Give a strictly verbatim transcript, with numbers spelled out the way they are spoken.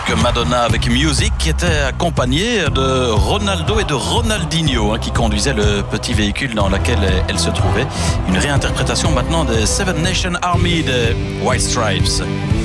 que Madonna avec Music, qui était accompagnée de Ronaldo et de Ronaldinho, hein, qui conduisaient le petit véhicule dans lequel elle se trouvait. Une réinterprétation maintenant des Seven Nation Army de White Stripes.